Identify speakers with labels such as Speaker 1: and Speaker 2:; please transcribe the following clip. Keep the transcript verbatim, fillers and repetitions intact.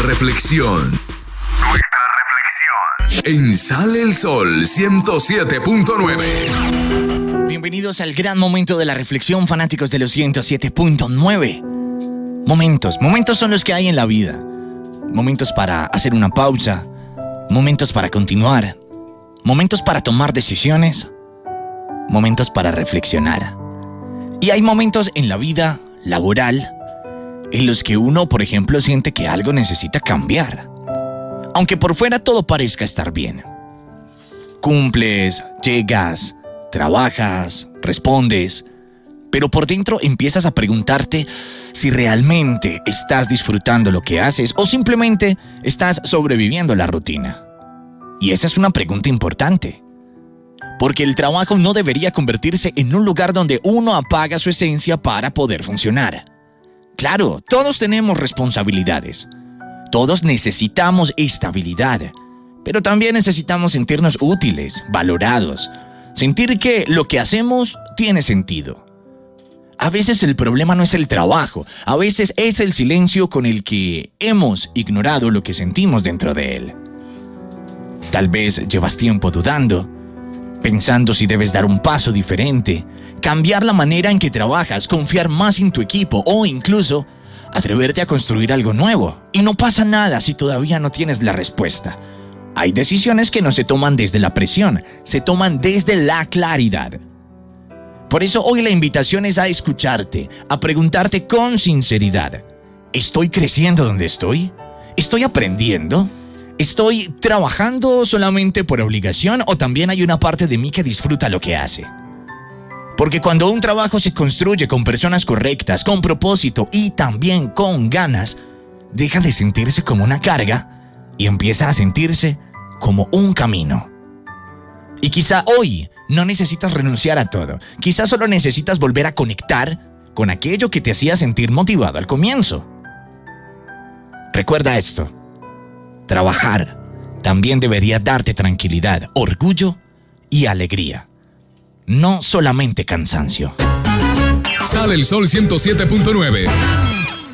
Speaker 1: reflexión. Nuestra reflexión. En Sale el Sol ciento siete punto nueve.
Speaker 2: Bienvenidos al gran momento de la reflexión, fanáticos de los ciento siete punto nueve. Momentos, momentos son los que hay en la vida. Momentos para hacer una pausa, momentos para continuar, momentos para tomar decisiones, momentos para reflexionar. Y hay momentos en la vida laboral en los que uno, por ejemplo, siente que algo necesita cambiar, aunque por fuera todo parezca estar bien. Cumples, llegas, trabajas, respondes, pero por dentro empiezas a preguntarte si realmente estás disfrutando lo que haces o simplemente estás sobreviviendo la rutina. Y esa es una pregunta importante, porque el trabajo no debería convertirse en un lugar donde uno apaga su esencia para poder funcionar. Claro, todos tenemos responsabilidades, todos necesitamos estabilidad, pero también necesitamos sentirnos útiles, valorados, sentir que lo que hacemos tiene sentido. A veces el problema no es el trabajo, a veces es el silencio con el que hemos ignorado lo que sentimos dentro de él. Tal vez llevas tiempo dudando, pensando si debes dar un paso diferente, cambiar la manera en que trabajas, confiar más en tu equipo o incluso atreverte a construir algo nuevo. Y no pasa nada si todavía no tienes la respuesta. Hay decisiones que no se toman desde la presión, se toman desde la claridad. Por eso hoy la invitación es a escucharte, a preguntarte con sinceridad: ¿estoy creciendo donde estoy? ¿Estoy aprendiendo? ¿Estoy trabajando solamente por obligación o también hay una parte de mí que disfruta lo que hace? Porque cuando un trabajo se construye con personas correctas, con propósito y también con ganas, deja de sentirse como una carga y empieza a sentirse como un camino. Y quizá hoy no necesitas renunciar a todo. Quizá solo necesitas volver a conectar con aquello que te hacía sentir motivado al comienzo. Recuerda esto: trabajar también debería darte tranquilidad, orgullo y alegría, no solamente cansancio.
Speaker 1: Sale el Sol ciento siete punto nueve.